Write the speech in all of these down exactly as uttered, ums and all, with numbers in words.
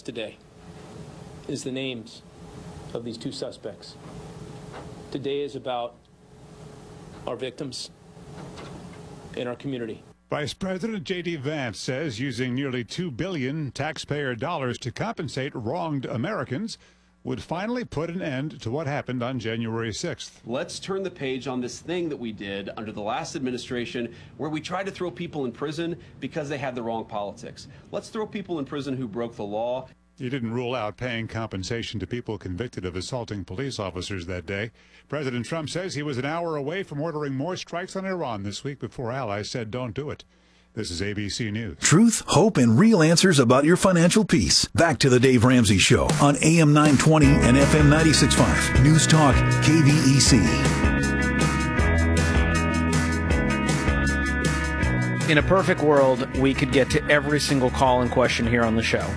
today is the names of these two suspects. Today is about our victims in our community. Vice President J D Vance says using nearly two billion dollars taxpayer dollars to compensate wronged Americans would finally put an end to what happened on January sixth. Let's turn the page on this thing that we did under the last administration where we tried to throw people in prison because they had the wrong politics. Let's throw people in prison who broke the law. He didn't rule out paying compensation to people convicted of assaulting police officers that day. President Trump says he was an hour away from ordering more strikes on Iran this week before allies said don't do it. This is A B C News. Truth, hope, and real answers about your financial peace. Back to the Dave Ramsey Show on A M nine twenty and F M ninety-six point five. News Talk K V E C. In a perfect world, we could get to every single call and question here on the show.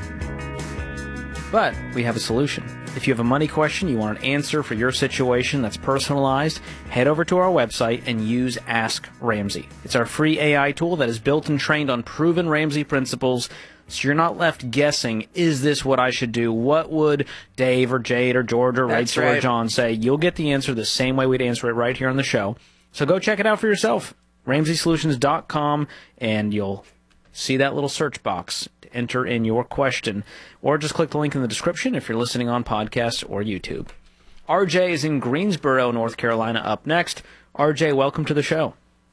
But we have a solution. If you have a money question, you want an answer for your situation that's personalized, head over to our website and use Ask Ramsey. It's our free A I tool that is built and trained on proven Ramsey principles, so you're not left guessing, is this what I should do? What would Dave or Jade or George or That's Rachel right. or John say? You'll get the answer the same way we'd answer it right here on the show. So go check it out for yourself, ramsey solutions dot com, and you'll see that little search box to enter in your question, or just click the link in the description if you're listening on podcast or YouTube. R J is in Greensboro, North Carolina, up next. R J, welcome to the show.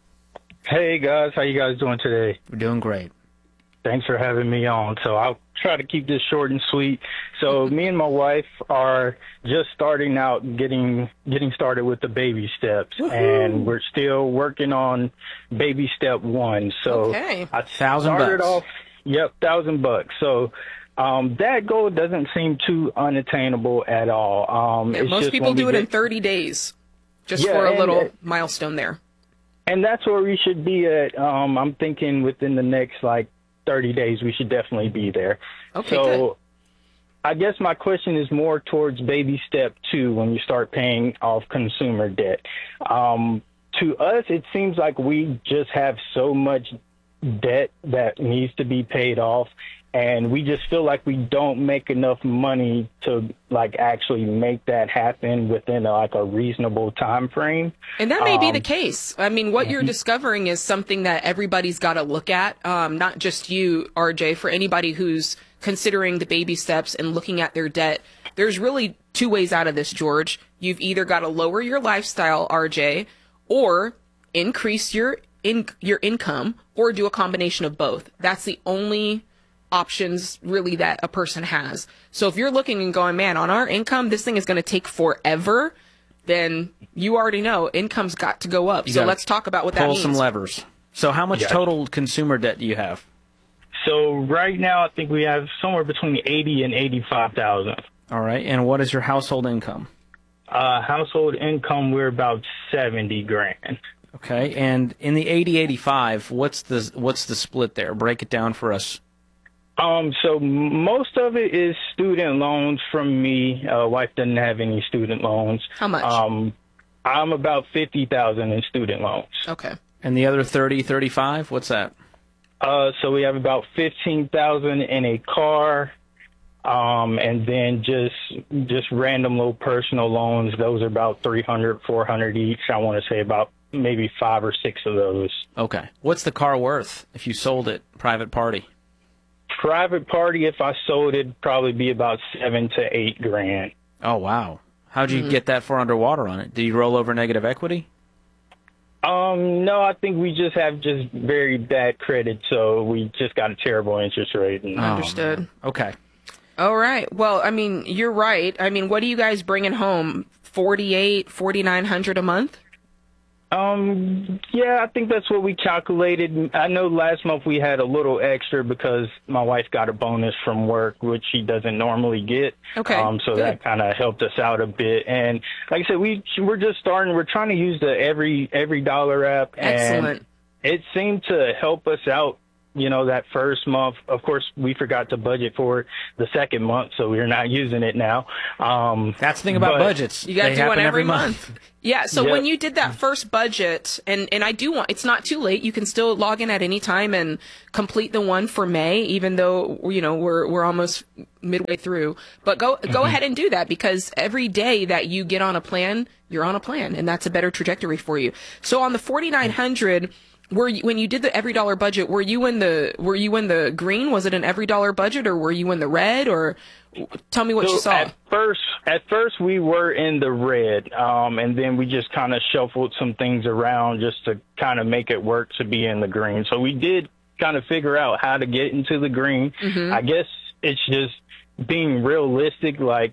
Hey guys, how you guys doing today? We're doing great. Thanks for having me on. So I'll try to keep this short and sweet. So me and my wife are just starting out getting getting started with the baby steps. Woo-hoo. And we're still working on baby step one. So okay. I thousand started bucks. off yep, thousand bucks. So um that goal doesn't seem too unattainable at all. Um Yeah, it's most just people when we do it get- in thirty days, just Yeah, for a and, little uh, milestone there. And that's where we should be at. Um, I'm thinking within the next, like, thirty days, we should definitely be there. Okay, so good. I guess my question is more towards baby step two, when you start paying off consumer debt. Um, to us, it seems like we just have so much debt that needs to be paid off, and we just feel like we don't make enough money to, like, actually make that happen within, a, like, a reasonable time frame. And that may be Um, the case. I mean, what you're discovering is something that everybody's got to look at, um, not just you, R J, for anybody who's considering the baby steps and looking at their debt. There's really two ways out of this, George. You've either got to lower your lifestyle, R J, or increase your in your income, or do a combination of both. That's the only options really that a person has. So if you're looking and going, man, on our income, this thing is going to take forever, then you already know income's got to go up. You So gotta let's talk about what that Pull means. some levers. So how much Yeah. total consumer debt do you have? So right now, I think we have somewhere between eighty and eighty-five thousand. All right. And what is your household income? Uh, household income, we're about seventy grand. Okay. And in the eighty eighty-five, what's the what's the split there? Break it down for us. Um, so most of it is student loans from me. Uh, wife doesn't have any student loans. How much? Um, I'm about fifty thousand in student loans. Okay. And the other thirty, thirty-five, what's that? Uh, so we have about fifteen thousand in a car. Um, and then just just random little personal loans. Those are about three hundred, four hundred each. I want to say about maybe five or six of those. Okay. What's the car worth if you sold it private party? Private party, if I sold it, it'd probably be about seven to eight grand. Oh, wow. How'd you Mm-hmm. get that far underwater on it? Did you roll over negative equity? Um, no, I think we just have just very bad credit, so we just got a terrible interest rate. And, Understood. Okay. All right. Well, I mean, you're right. I mean, what are you guys bringing home? forty-eight, forty-nine hundred a month? Um, yeah, I think that's what we calculated. I know last month we had a little extra because my wife got a bonus from work, which she doesn't normally get. Okay, Um, so good. that kind of helped us out a bit. And like I said, we we're just starting. We're trying to use the every every dollar app, Excellent. and it seemed to help us out you know, that first month. Of course, we forgot to budget for the second month, so we're not using it now. Um, That's the thing about but- budgets. You got to They do one happen every, every month. Yeah. So Yep. when you did that first budget, and, and I do want, it's not too late. You can still log in at any time and complete the one for May, even though, you know, we're, we're almost midway through. But go, go ahead and do that, because every day that you get on a plan, you're on a plan, and that's a better trajectory for you. So on the forty-nine hundred, were you, when you did the every dollar budget, were you in the, were you in the green? Was it an every dollar budget, or were you in the red? Or tell me what So you saw. At first, at first we were in the red, um, and then we just kind of shuffled some things around just to kind of make it work to be in the green. So we did kind of figure out how to get into the green. Mm-hmm. I guess it's just being realistic. Like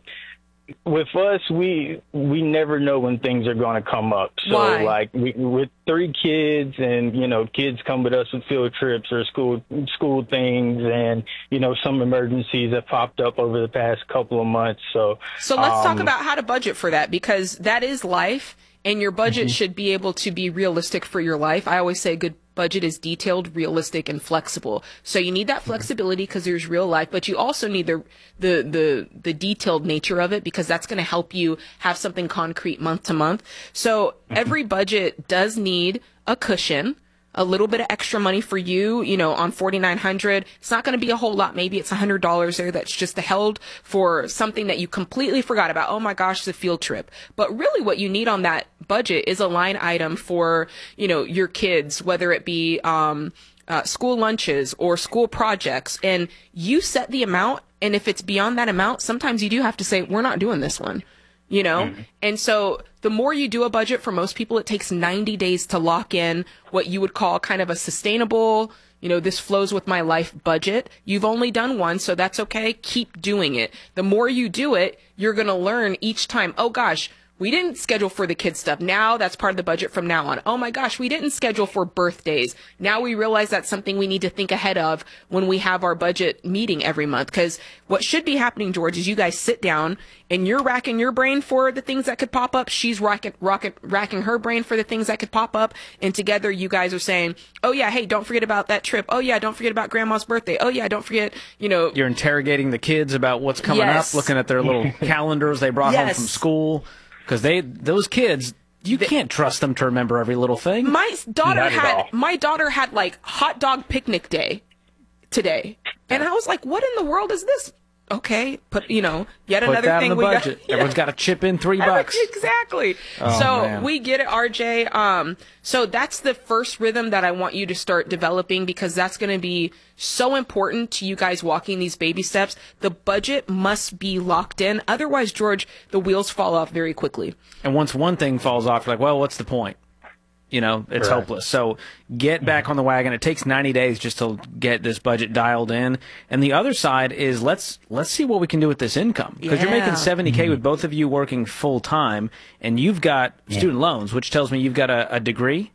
with us, we we never know when things are going to come up. So Why? like we, with three kids, and you know, kids come with us with field trips or school school things, and you know, some emergencies have popped up over the past couple of months. So So let's talk um, about how to budget for that, because that is life, and your budget should be able to be realistic for your life. I always say a good budget is detailed, realistic, and flexible. So you need that flexibility because there's real life, but you also need the the the the detailed nature of it, because that's going to help you have something concrete month to month. So every budget does need a cushion, a little bit of extra money for you, you know, on forty-nine hundred. It's not going to be a whole lot. Maybe it's one hundred dollars there that's just held for something that you completely forgot about. Oh my gosh, the field trip. But really what you need on that budget is a line item for, you know, your kids, whether it be, um, uh, school lunches or school projects. And you set the amount. And if it's beyond that amount, sometimes you do have to say, we're not doing this one. You know, mm-hmm. And so the more you do a budget, for most people, it takes ninety days to lock in what you would call kind of a sustainable, you know, this flows with my life budget. You've only done one, so that's okay. Keep doing it. The more you do it, you're going to learn each time. Oh gosh, we didn't schedule for the kids stuff. Now that's part of the budget from now on. Oh my gosh, we didn't schedule for birthdays. Now we realize that's something we need to think ahead of when we have our budget meeting every month. Because what should be happening, George, is you guys sit down and you're racking your brain for the things that could pop up. She's racking, racking, racking her brain for the things that could pop up. And together you guys are saying, oh yeah, hey, don't forget about that trip. Oh yeah, don't forget about grandma's birthday. Oh yeah, don't forget, you know. You're interrogating the kids about what's coming Yes. up, looking at their little calendars they brought home Yes. from school. Because they, those kids, you They- can't trust them to remember every little thing. My daughter Not at had all. my daughter had like hot dog picnic day today, and I was like, "What in the world is this?" Okay, put you know yet Put another that thing in the we got- budget. Yeah. Everyone's got to chip in three bucks. Exactly. Oh, so man. we get it, R J. Um, so that's the first rhythm that I want you to start developing, because that's going to be so important to you guys walking these baby steps. The budget must be locked in. Otherwise, George, the wheels fall off very quickly. And once one thing falls off, you're like, well, what's the point? You know, it's Correct. hopeless. So get back on the wagon. It takes ninety days just to get this budget dialed in. And the other side is let's let's see what we can do with this income, because you're Yeah. making seventy K with both of you working full time, and you've got student loans, which tells me you've got a, a degree.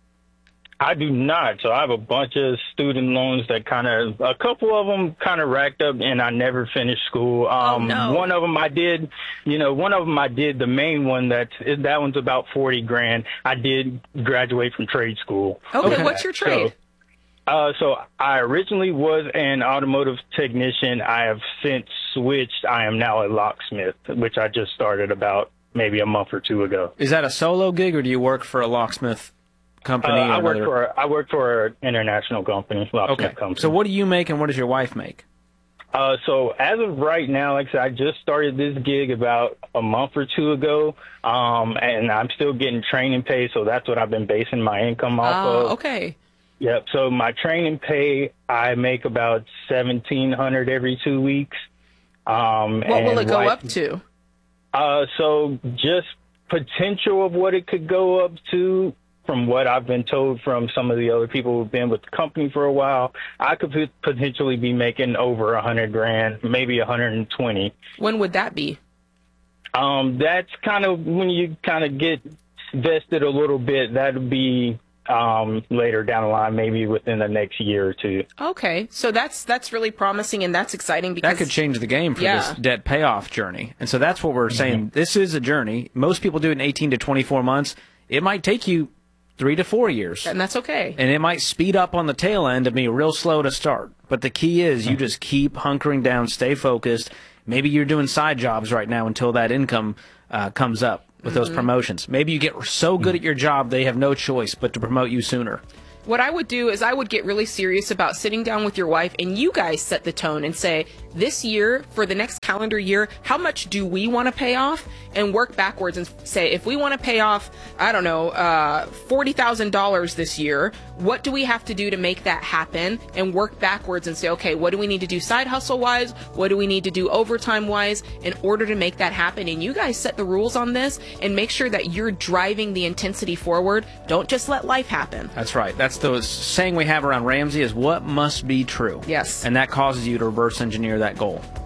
I do not. So I have a bunch of student loans that kind of, a couple of them kind of racked up, and I never finished school. Um, no. One of them I did, you know, one of them I did, the main one, that's, that one's about forty grand. I did graduate from trade school. Okay, Okay. what's your trade? So, uh, so I originally was an automotive technician. I have since switched. I am now a locksmith, which I just started about maybe a month or two ago. Is that a solo gig, or do you work for a locksmith company? Uh, or I work another- for I work for an international company, locksmith Okay. company. So what do you make, and what does your wife make? Uh, so as of right now, like I said, I just started this gig about a month or two ago, um, and I'm still getting training pay, so that's what I've been basing my income off Oh, of. okay. Yep. So my training pay, I make about seventeen hundred every two weeks. Um, What will and it go like- up to? Uh, so just potential of what it could go up to. From what I've been told from some of the other people who've been with the company for a while, I could pot- potentially be making over a hundred grand, maybe a hundred and twenty. When would that be? Um, that's kind of when you kind of get vested a little bit. That'd be um, later down the line, maybe within the next year or two. Okay, so that's that's really promising, and that's exciting because That could change the game for Yeah. this debt payoff journey. And so that's what we're saying. This is a journey. Most people do it in eighteen to twenty-four months. It might take you three to four years. And that's okay. And it might speed up on the tail end and be real slow to start. But the key is you just keep hunkering down, stay focused. Maybe you're doing side jobs right now until that income uh, comes up with those promotions. Maybe you get so good at your job they have no choice but to promote you sooner. What I would do is I would get really serious about sitting down with your wife and you guys set the tone and say, this year, for the next calendar year, how much do we want to pay off? And work backwards and say, if we want to pay off, I don't know, uh, forty thousand dollars this year, what do we have to do to make that happen? And work backwards and say, okay, what do we need to do side hustle wise? What do we need to do overtime wise in order to make that happen? And you guys set the rules on this and make sure that you're driving the intensity forward. Don't just let life happen. That's right. That's the saying we have around Ramsey is what must be true. Yes. And that causes you to reverse engineer that goal.